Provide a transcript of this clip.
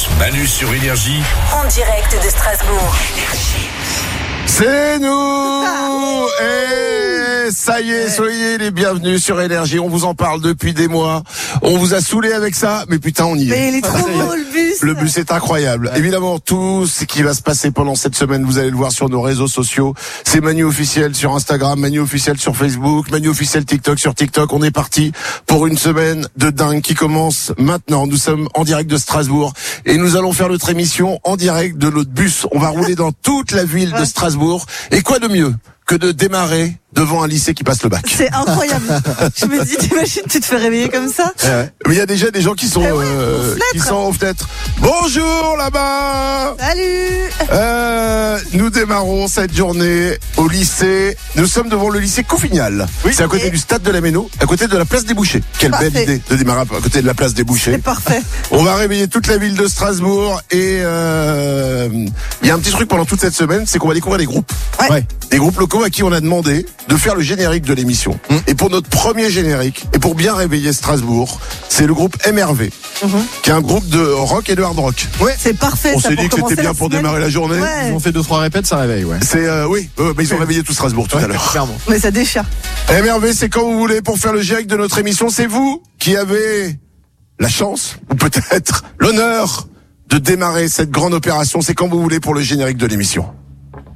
Bus, Manu sur Énergie. En direct de Strasbourg. C'est nous. Et ça y est, soyez les bienvenus sur Énergie. On vous en parle depuis des mois. On vous a saoulé avec ça, mais putain, on y est. Mais il est trop beau le bus. Le bus est incroyable. Ouais. Évidemment, tout ce qui va se passer pendant cette semaine, vous allez le voir sur nos réseaux sociaux. C'est Manu officiel sur Instagram, Manu officiel sur Facebook, Manu officiel TikTok sur TikTok. On est parti pour une semaine de dingue qui commence maintenant. Nous sommes en direct de Strasbourg et nous allons faire notre émission en direct de notre bus. On va rouler dans toute la ville de Strasbourg. Et quoi de mieux que de démarrer devant un lycée qui passe le bac. C'est incroyable. Je me dis, t'imagines, tu te fais réveiller comme ça. Mais il y a déjà des gens qui sont aux fenêtres. Bonjour là-bas. Salut. Nous démarrons cette journée au lycée. Nous sommes devant le lycée Coufignal. Oui. C'est à côté du stade de la Méno, à côté de la place des Bouchers. Quelle belle idée de démarrer à côté de la place des Bouchers. C'est parfait. On va réveiller toute la ville de Strasbourg et il y a un petit truc pendant toute cette semaine, c'est qu'on va découvrir des groupes. Ouais. Des groupes locaux à qui on a demandé de faire le générique de l'émission. Et pour notre premier générique, et pour bien réveiller Strasbourg, c'est le groupe MRV, qui est un groupe de rock et de hard rock. Ouais, c'est parfait. On ça s'est pour dit que c'était bien la pour semaine. démarrer la journée. Ouais. Ils ont fait 2-3 répètes, ça réveille, ouais. C'est mais ils ont réveillé tout Strasbourg tout à l'heure. Clairement. Mais ça déchire. MRV, c'est quand vous voulez pour faire le générique de notre émission. C'est vous qui avez la chance, ou peut-être l'honneur, de démarrer cette grande opération. C'est quand vous voulez pour le générique de l'émission.